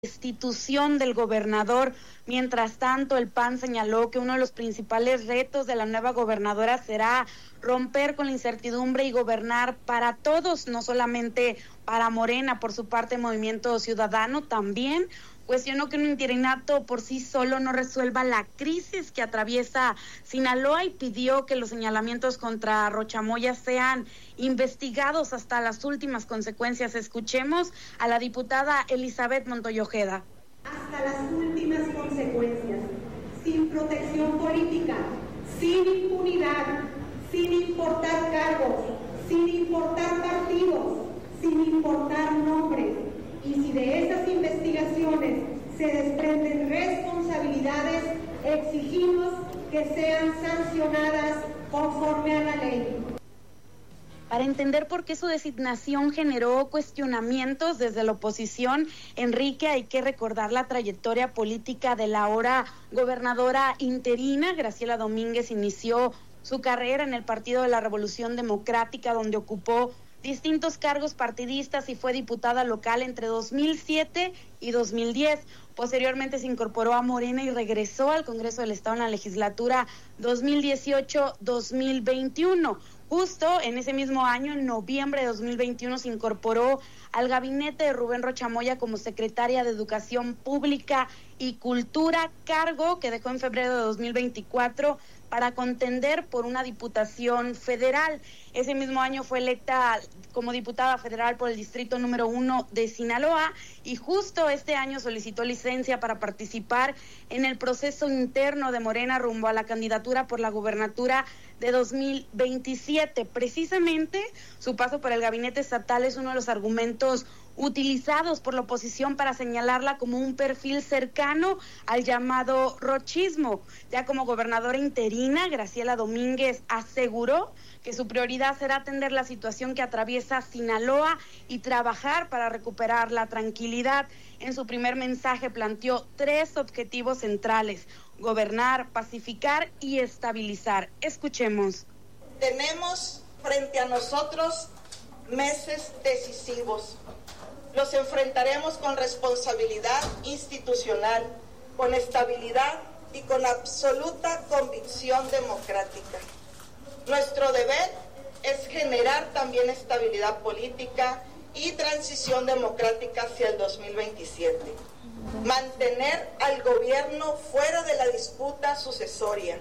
destitución del gobernador. Mientras tanto, el PAN señaló que uno de los principales retos de la nueva gobernadora será romper con la incertidumbre y gobernar para todos, no solamente para Morena. Por su parte, Movimiento Ciudadano también cuestionó que un interinato por sí solo no resuelva la crisis que atraviesa Sinaloa y pidió que los señalamientos contra Rocha Moya sean investigados hasta las últimas consecuencias. Escuchemos a la diputada Elizabeth Montoya Ojeda. Hasta las últimas consecuencias, sin protección política, sin impunidad, sin importar cargos, sin importar partidos, sin importar nombres. Y si de esas investigaciones se desprenden responsabilidades, exigimos que sean sancionadas conforme a la ley. Para entender por qué su designación generó cuestionamientos desde la oposición, Enrique, hay que recordar la trayectoria política de la ahora gobernadora interina. Graciela Domínguez inició su carrera en el Partido de la Revolución Democrática, donde ocupó distintos cargos partidistas y fue diputada local entre 2007 y 2010. Posteriormente se incorporó a Morena y regresó al Congreso del Estado en la legislatura 2018-2021. Justo en ese mismo año, en noviembre de 2021, se incorporó al gabinete de Rubén Rocha Moya como secretaria de Educación Pública y Cultura, cargo que dejó en febrero de 2024 para contender por una diputación federal. Ese mismo año fue electa como diputada federal por el distrito número 1 de Sinaloa y justo este año solicitó licencia para participar en el proceso interno de Morena rumbo a la candidatura por la gubernatura de 2027. Precisamente su paso por el gabinete estatal es uno de los argumentos utilizados por la oposición para señalarla como un perfil cercano al llamado rochismo. Ya como gobernadora interina, Graciela Domínguez aseguró que su prioridad será atender la situación que atraviesa Sinaloa y trabajar para recuperar la tranquilidad. En su primer mensaje planteó 3 objetivos centrales: gobernar, pacificar y estabilizar. Escuchemos. Tenemos frente a nosotros meses decisivos. Los enfrentaremos con responsabilidad institucional, con estabilidad y con absoluta convicción democrática. Nuestro deber es generar también estabilidad política y transición democrática hacia el 2027. Mantener al gobierno fuera de la disputa sucesoria.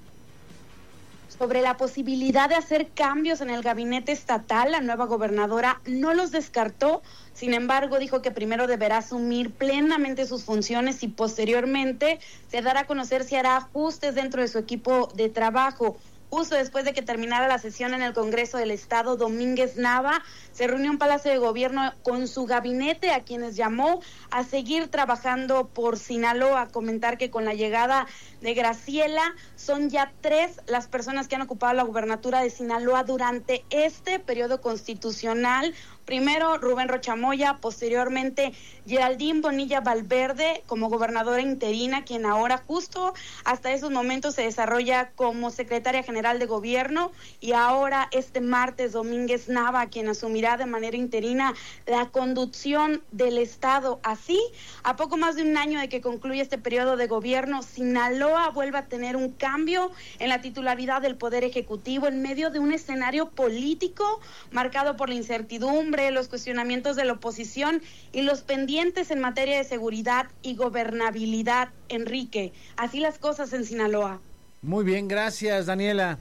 Sobre la posibilidad de hacer cambios en el gabinete estatal, la nueva gobernadora no los descartó. Sin embargo, dijo que primero deberá asumir plenamente sus funciones y posteriormente se dará a conocer si hará ajustes dentro de su equipo de trabajo. Justo después de que terminara la sesión en el Congreso del Estado, Domínguez Nava se reunió en Palacio de Gobierno con su gabinete, a quienes llamó a seguir trabajando por Sinaloa. A comentar que con la llegada de Graciela son ya 3 las personas que han ocupado la gubernatura de Sinaloa durante este periodo constitucional. Primero Rubén Rocha Moya, posteriormente Geraldine Bonilla Valverde como gobernadora interina, quien ahora justo hasta esos momentos se desarrolla como secretaria general de gobierno, y ahora este martes Domínguez Nava, quien asumirá de manera interina la conducción del Estado. Así, a poco más de un año de que concluye este periodo de gobierno, Sinaloa vuelve a tener un cambio en la titularidad del Poder Ejecutivo en medio de un escenario político marcado por la incertidumbre, los cuestionamientos de la oposición y los pendientes en materia de seguridad y gobernabilidad. Enrique, así las cosas en Sinaloa. Muy bien, gracias, Daniela.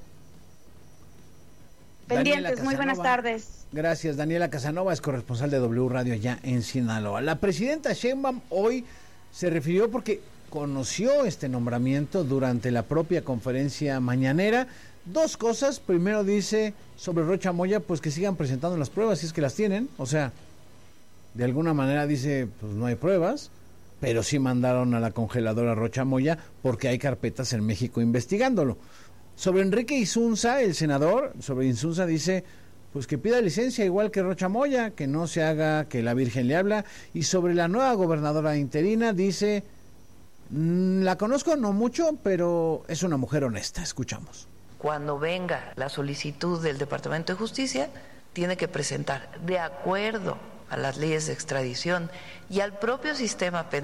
Pendientes, muy buenas tardes. Gracias, Daniela Casanova, es corresponsal de W Radio allá en Sinaloa. La presidenta Sheinbaum hoy se refirió porque conoció este nombramiento durante la propia conferencia mañanera. 2 cosas. Primero dice sobre Rocha Moya, pues que sigan presentando las pruebas si es que las tienen. O sea, de alguna manera dice, pues no hay pruebas, pero sí mandaron a la congeladora Rocha Moya porque hay carpetas en México investigándolo. Sobre Enrique Insunza, el senador, sobre Insunza dice, pues que pida licencia igual que Rocha Moya, que no se haga que la Virgen le habla. Y sobre la nueva gobernadora interina dice, la conozco no mucho, pero es una mujer honesta. Escuchamos. Cuando venga la solicitud del Departamento de Justicia, tiene que presentar, de acuerdo a las leyes de extradición y al propio sistema penal